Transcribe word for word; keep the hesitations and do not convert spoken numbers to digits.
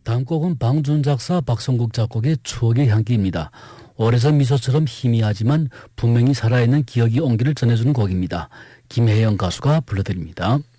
다음 곡은 방준 작사 박성국 작곡의 추억의 향기입니다. 오래전 미소처럼 희미하지만 분명히 살아있는 기억이 온기를 전해주는 곡입니다. 김혜영 가수가 불러드립니다.